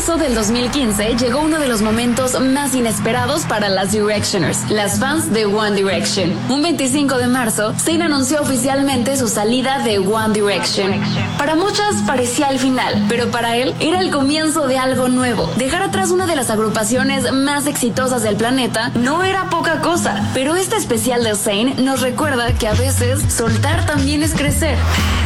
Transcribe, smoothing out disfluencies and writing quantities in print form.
marzo del 2015 llegó uno de los momentos más inesperados para las Directioners, las fans de One Direction. Un 25 de marzo, Zayn anunció oficialmente su salida de One Direction. Para muchas parecía el final, pero para él era el comienzo de algo nuevo. Dejar atrás una de las agrupaciones más exitosas del planeta no era poca cosa, pero este especial de Zayn nos recuerda que a veces soltar también es crecer.